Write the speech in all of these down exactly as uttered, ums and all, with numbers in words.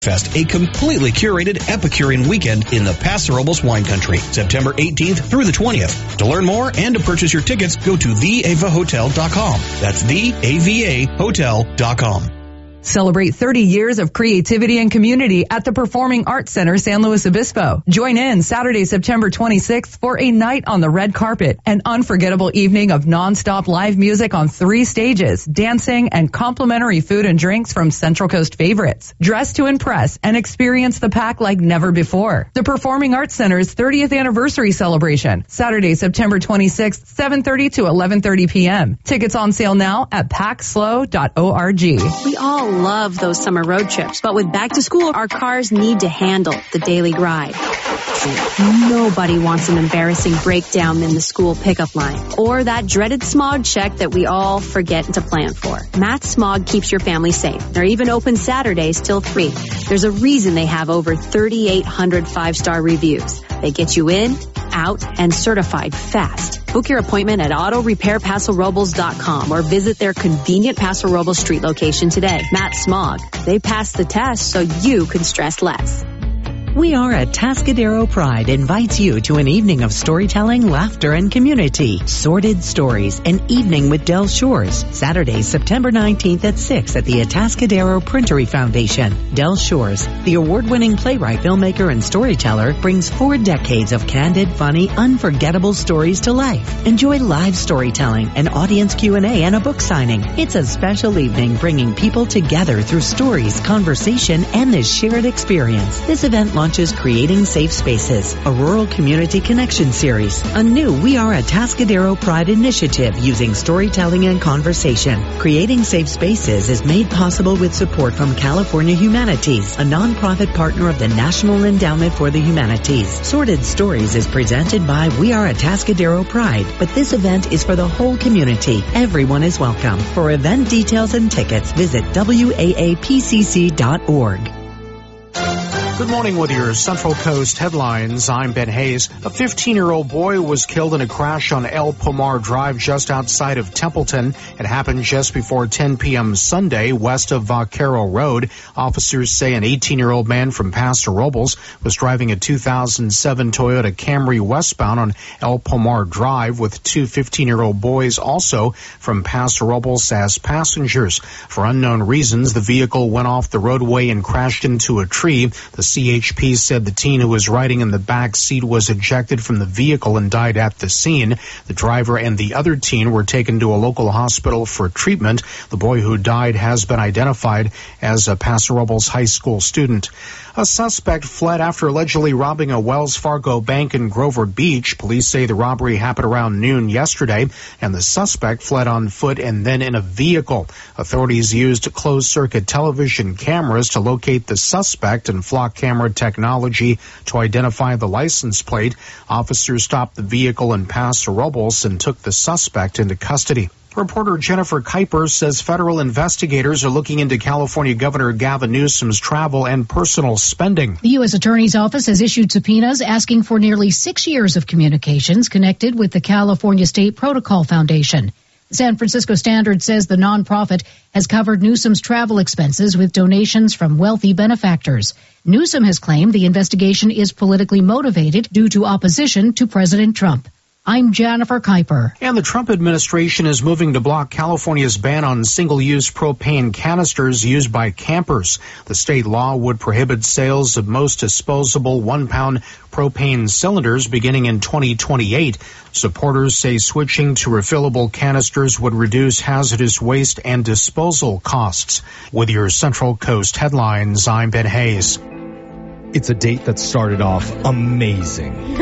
Fest, a completely curated Epicurean weekend in the Paso Robles wine country, September eighteenth through the twentieth. To learn more and to purchase your tickets, go to the ava hotel dot com. That's the A V A hotel dot com. Celebrate thirty years of creativity and community at the Performing Arts Center, San Luis Obispo. Join in Saturday, September twenty-sixth for a night on the red carpet, an unforgettable evening of nonstop live music on three stages, dancing, and complimentary food and drinks from Central Coast favorites. Dress to impress and experience the pack like never before. The Performing Arts Center's thirtieth anniversary celebration, Saturday, September twenty-sixth, seven thirty to eleven thirty p.m. Tickets on sale now at pack slow dot org. We all love those summer road trips, but with back to school, our cars need to handle the daily grind. Nobody wants an embarrassing breakdown in the school pickup line or that dreaded smog check that we all forget to plan for. Matt Smog keeps your family safe. They're even open Saturdays till three. There's a reason they have over thirty-eight hundred five-star reviews. They get you in, out, and certified fast. Book your appointment at auto repair paso robles dot com or visit their convenient Paso Robles Street location today. Matt Smog. They pass the test so you can stress less. We are at Tascadero Pride invites you to an evening of storytelling, laughter, and community. Sordid Stories, an evening with Del Shores. Saturday, September nineteenth at six at the Atascadero Printery Foundation. Del Shores, the award-winning playwright, filmmaker, and storyteller, brings four decades of candid, funny, unforgettable stories to life. Enjoy live storytelling, an audience Q and A, and a book signing. It's a special evening bringing people together through stories, conversation, and this shared experience. This event launches Creating Safe Spaces, a rural community connection series, a new We Are Atascadero Pride initiative using storytelling and conversation. Creating Safe Spaces is made possible with support from California Humanities, a nonprofit partner of the National Endowment for the Humanities. Sordid Stories is presented by We Are Atascadero Pride, but this event is for the whole community. Everyone is welcome. For event details and tickets, visit W A A P C C dot org. Good morning with your Central Coast headlines. I'm Ben Hayes. A fifteen-year-old boy was killed in a crash on El Pomar Drive just outside of Templeton. It happened just before ten p.m. Sunday west of Vaquero Road. Officers say an eighteen-year-old man from Paso Robles was driving a two thousand seven Toyota Camry westbound on El Pomar Drive with two fifteen-year-old boys also from Paso Robles as passengers. For unknown reasons, the vehicle went off the roadway and crashed into a tree. The C H P said the teen who was riding in the back seat was ejected from the vehicle and died at the scene. The driver and the other teen were taken to a local hospital for treatment. The boy who died has been identified as a Paso Robles high school student. A suspect fled after allegedly robbing a Wells Fargo bank in Grover Beach. Police say the robbery happened around noon yesterday, and the suspect fled on foot and then in a vehicle. Authorities used closed-circuit television cameras to locate the suspect and flock camera technology to identify the license plate. Officers stopped the vehicle in Paso Robles and took the suspect into custody. Reporter Jennifer Kuiper says federal investigators are looking into California Governor Gavin Newsom's travel and personal spending. The U S Attorney's Office has issued subpoenas asking for nearly six years of communications connected with the California State Protocol Foundation. The San Francisco Standard says the nonprofit has covered Newsom's travel expenses with donations from wealthy benefactors. Newsom has claimed the investigation is politically motivated due to opposition to President Trump. I'm Jennifer Kuiper. And the Trump administration is moving to block California's ban on single-use propane canisters used by campers. The state law would prohibit sales of most disposable one-pound propane cylinders beginning in twenty twenty-eight. Supporters say switching to refillable canisters would reduce hazardous waste and disposal costs. With your Central Coast headlines, I'm Ben Hayes. It's a date that started off amazing.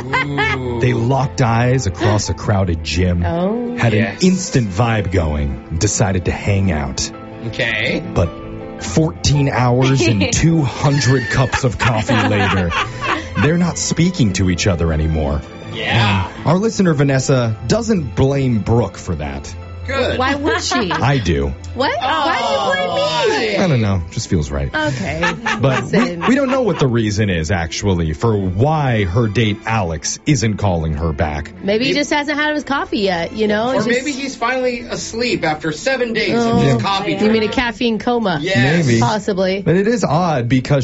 They locked eyes across a crowded gym, oh, had yes. an instant vibe going, and decided to hang out. Okay. But fourteen hours and two hundred cups of coffee later, they're not speaking to each other anymore. Yeah. And our listener, Vanessa, doesn't blame Brooke for that. Good. Why would she? I do. What? Why do you blame me? I don't know. Just feels right. Okay. But we, Listen. we don't know what the reason is, actually, for why her date, Alex, isn't calling her back. Maybe he just hasn't had his coffee yet, you know? Or It's just- maybe he's finally asleep after seven days Oh, of his coffee you drink. mean a caffeine coma? Yes. Maybe. Possibly. But it is odd because